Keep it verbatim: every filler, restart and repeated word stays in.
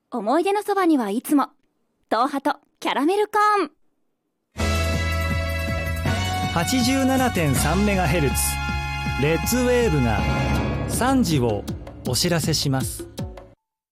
思い出のそばにはいつも東ハトキャラメルコーン。 はちじゅうななてんさんメガヘルツ レッツウェーブがさんじをお知らせします。